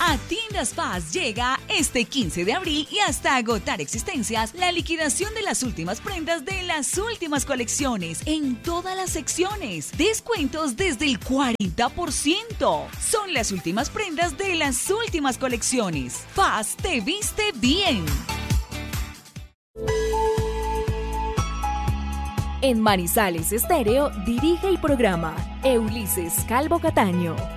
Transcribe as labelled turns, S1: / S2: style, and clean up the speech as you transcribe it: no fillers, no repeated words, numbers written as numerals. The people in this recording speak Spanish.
S1: A Tiendas Paz llega este 15 de abril y hasta agotar existencias la liquidación de las últimas prendas de las últimas colecciones en todas las secciones. Descuentos desde el 40%. Son las últimas prendas de las últimas colecciones. Paz te viste bien.
S2: En Manizales Estéreo dirige el programa Ulises Calvo Cataño.